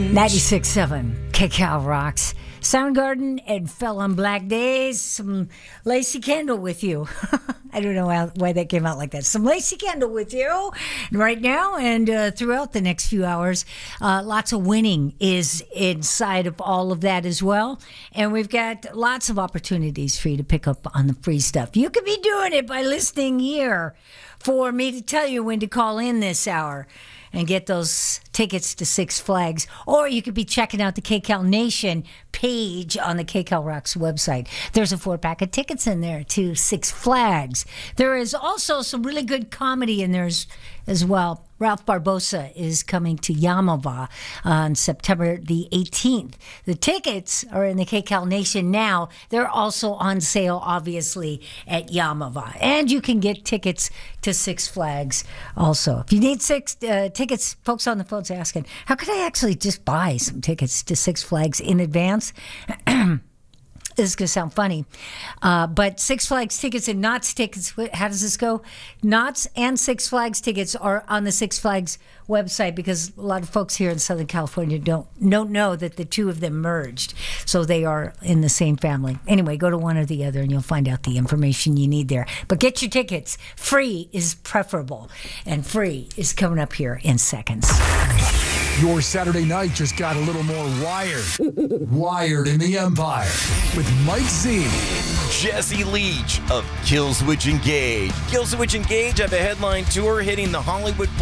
96.7 KCAL rocks. Soundgarden and Fell on Black Days. Some Lacey Kendall with you. I don't know why that came out like that. Some Lacey Kendall with you right now and throughout the next few hours. Lots of winning is inside of all of that as well. And we've got lots of opportunities for you to pick up on the free stuff. You could be doing it by listening here for me to tell you when to call in this hour and get those tickets to Six Flags. Or you could be checking out the KCAL Nation page on the KCAL Rocks website. There's a 4-pack of tickets in there to Six Flags. There is also some really good comedy in there as well. Ralph Barbosa is coming to Yamava on September the 18th. The tickets are in the KCAL Nation now. They're also on sale, obviously, at Yamava. And you can get tickets to Six Flags also. If you need tickets, folks on the phone's asking, how could I actually just buy some tickets to Six Flags in advance? This is going to sound funny, but Six Flags tickets and Knott's tickets, how does this go? Knott's and Six Flags tickets are on the Six Flags website because a lot of folks here in Southern California don't know that the two of them merged. So they are in the same family. Anyway, go to one or the other and you'll find out the information you need there. But get your tickets. Free is preferable, and free is coming up here in seconds. Your Saturday night just got a little more wired. Wired in the Empire with Mike Z. Jesse Leach of Killswitch Engage. Killswitch Engage have a headline tour hitting the Hollywood